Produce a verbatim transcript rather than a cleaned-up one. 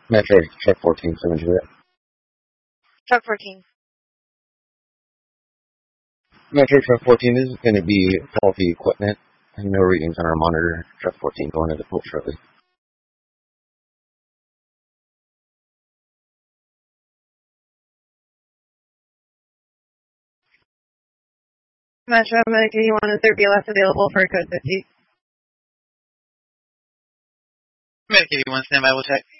Metro, check fourteen, seven Juliet. Truck fourteen. Metro, truck fourteen, this is going to be faulty equipment and no readings on our monitor. Truck fourteen going to the pool shortly. Metro, Medic eighty-one, is there B L S available for code fifty? Medic eighty-one, stand by, we'll check.